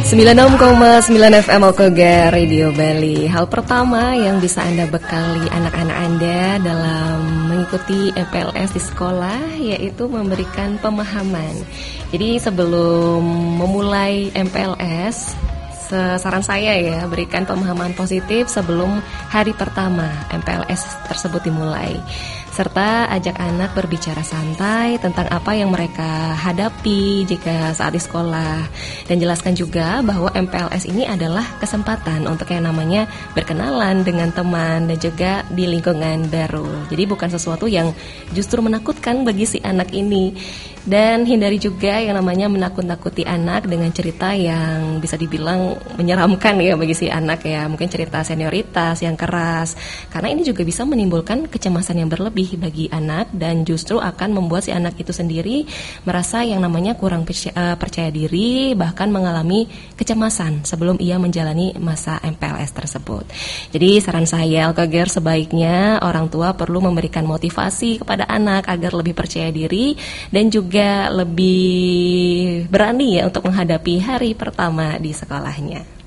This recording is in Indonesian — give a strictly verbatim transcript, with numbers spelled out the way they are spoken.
sembilan puluh enam koma sembilan F M Alkoga Radio Bali. Hal pertama yang bisa Anda bekali anak-anak Anda dalam mengikuti M P L S di sekolah yaitu memberikan pemahaman. Jadi sebelum memulai M P L S, saran saya ya, berikan pemahaman positif sebelum hari pertama M P L S tersebut dimulai. Serta ajak anak berbicara santai tentang apa yang mereka hadapi jika saat di sekolah. Dan jelaskan juga bahwa M P L S ini adalah kesempatan untuk yang namanya berkenalan dengan teman dan juga di lingkungan baru. Jadi bukan sesuatu yang justru menakutkan bagi si anak ini. Dan hindari juga yang namanya menakut-nakuti anak dengan cerita yang bisa dibilang menyeramkan ya bagi si anak ya. Mungkin cerita senioritas yang keras. Karena ini juga bisa menimbulkan kecemasan yang berlebih bagi anak dan justru akan membuat si anak itu sendiri merasa yang namanya kurang percaya, percaya diri, bahkan mengalami kecemasan sebelum ia menjalani masa M P L S tersebut. Jadi saran saya Alkoger, sebaiknya orang tua perlu memberikan motivasi kepada anak agar lebih percaya diri dan juga juga lebih berani ya untuk menghadapi hari pertama di sekolahnya.